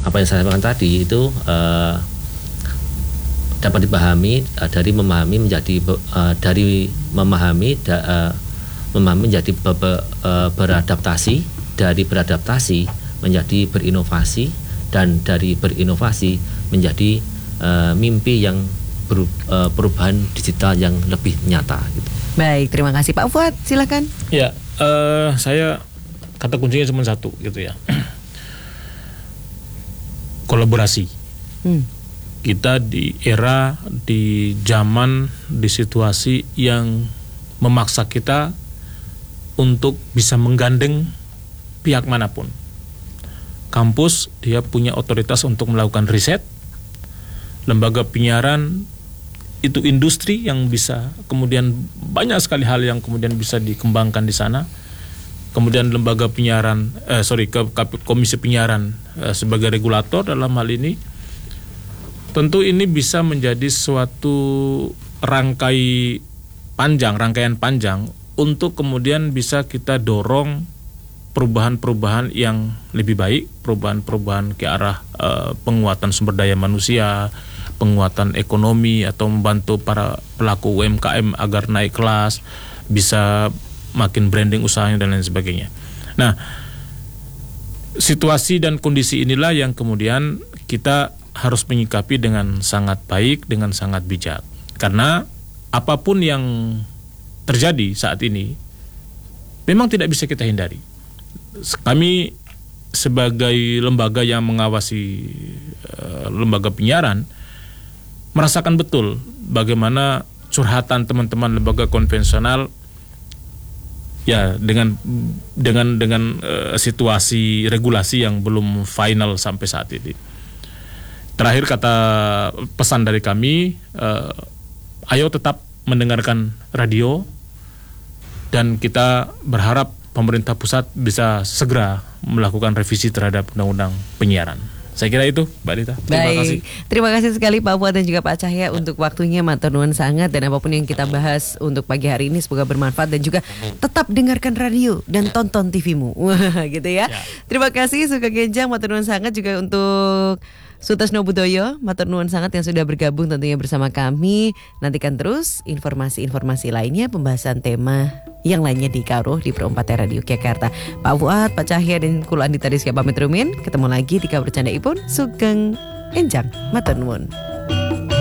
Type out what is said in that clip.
apa yang saya sampaikan tadi itu dapat dipahami dari memahami menjadi dari memahami menjadi beradaptasi, dari beradaptasi menjadi berinovasi, dan dari berinovasi menjadi mimpi yang perubahan digital yang lebih nyata gitu. Baik, terima kasih Pak Fuad, silakan. Ya, saya kata kuncinya cuma satu gitu ya. Kolaborasi. Kita di era, di zaman, di situasi yang memaksa kita untuk bisa menggandeng pihak manapun. Kampus dia punya otoritas untuk melakukan riset. Lembaga penyiaran itu industri yang bisa, kemudian banyak sekali hal yang kemudian bisa dikembangkan di sana. Kemudian lembaga penyiaran, komisi penyiaran sebagai regulator dalam hal ini, tentu ini bisa menjadi suatu rangkaian panjang untuk kemudian bisa kita dorong perubahan-perubahan yang lebih baik, perubahan-perubahan ke arah penguatan sumber daya manusia, penguatan ekonomi, atau membantu para pelaku UMKM agar naik kelas, bisa makin branding usahanya dan lain sebagainya. Nah, situasi dan kondisi inilah yang kemudian kita harus menyikapi dengan sangat baik, dengan sangat bijak. Karena apapun yang terjadi saat ini memang tidak bisa kita hindari. Kami sebagai lembaga yang mengawasi lembaga penyiaran merasakan betul bagaimana curhatan teman-teman lembaga konvensional ya dengan situasi regulasi yang belum final sampai saat ini. Terakhir kata pesan dari kami, ayo tetap mendengarkan radio, dan kita berharap pemerintah pusat bisa segera melakukan revisi terhadap undang-undang penyiaran. Saya kira itu, Mbak Dita. Terima kasih. Terima kasih sekali Pak Fuad dan juga Pak Cahya untuk waktunya, matur nuwun sangat, dan apapun yang kita bahas untuk pagi hari ini semoga bermanfaat, dan juga tetap dengarkan radio dan tonton TV-mu. Wah, gitu ya. Terima kasih Sugeng Genjang, matur nuwun sangat juga untuk Sutasno Budoyo, matur nuwun sangat yang sudah bergabung tentunya bersama kami. Nantikan terus informasi-informasi lainnya, pembahasan tema yang lainnya di Karo di Pro4 Radio Yogyakarta. Pak Fuad, Pak Cahya, dan Kulo Andita Rizky pamit rumiyin. Ketemu lagi di Karo Bercanda Ipun Sugeng Enjang, matur nuwun.